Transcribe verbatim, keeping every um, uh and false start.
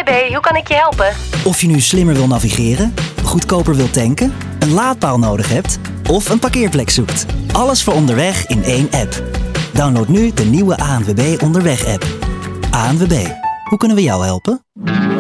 B, hoe kan ik je helpen? Of je nu slimmer wil navigeren, goedkoper wilt tanken, een laadpaal nodig hebt of een parkeerplek zoekt. Alles voor onderweg in één app. Download nu de nieuwe A N W B Onderweg app. A N W B, hoe kunnen we jou helpen?